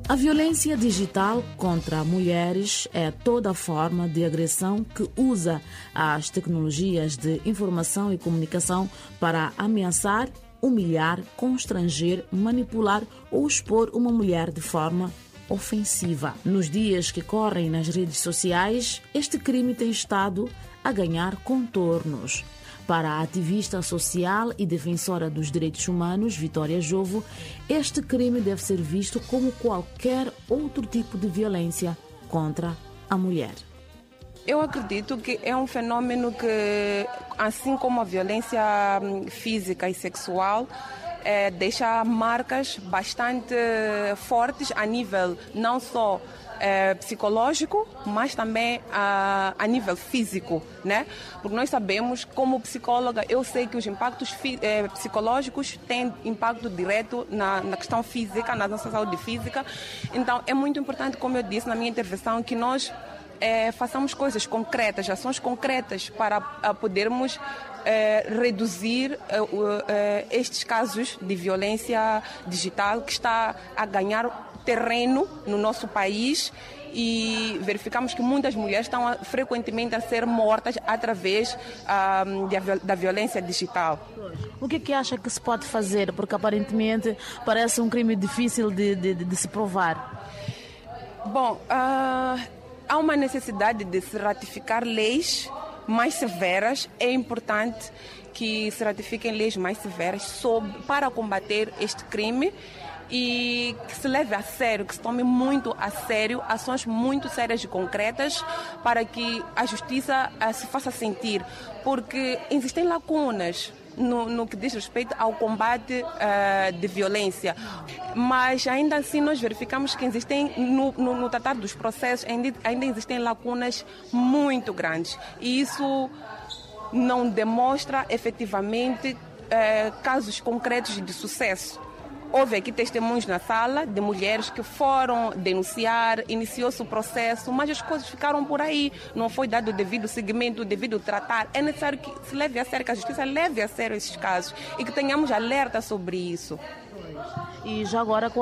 A violência digital contra mulheres é toda forma de agressão que usa as tecnologias de informação e comunicação para ameaçar, humilhar, constranger, manipular ou expor uma mulher de forma ofensiva. Nos dias que correm nas redes sociais, este crime tem estado a ganhar contornos. Para a ativista social e defensora dos direitos humanos, Vitória Jovo, este crime deve ser visto como qualquer outro tipo de violência contra a mulher. Eu acredito que é um fenômeno que, assim como a violência física e sexual, deixa marcas bastante fortes a nível não só psicológico, mas também a nível físico, né? Porque nós sabemos, como psicóloga, eu sei que os impactos psicológicos têm impacto direto na questão física, na nossa saúde física. Então, é muito importante, como eu disse na minha intervenção, que nós façamos coisas concretas, ações concretas para podermos reduzir estes casos de violência digital que está a ganhar terreno no nosso país, e verificamos que muitas mulheres estão frequentemente a ser mortas através da violência digital. O que acha que se pode fazer? Porque aparentemente parece um crime difícil de se provar. Bom, há uma necessidade de se ratificar leis mais severas. É importante que se ratifiquem leis mais severas para combater este crime e que se leve a sério, que se tome muito a sério ações muito sérias e concretas para que a justiça se faça sentir, porque existem lacunas no que diz respeito ao combate de violência, mas ainda assim nós verificamos que existem no tratar dos processos ainda existem lacunas muito grandes, e isso não demonstra efetivamente casos concretos de sucesso. Houve aqui testemunhos na sala de mulheres que foram denunciar, iniciou-se o processo, mas as coisas ficaram por aí. Não foi dado o devido seguimento, o devido tratar. É necessário que se leve a sério, que a justiça leve a sério esses casos e que tenhamos alerta sobre isso. E já agora,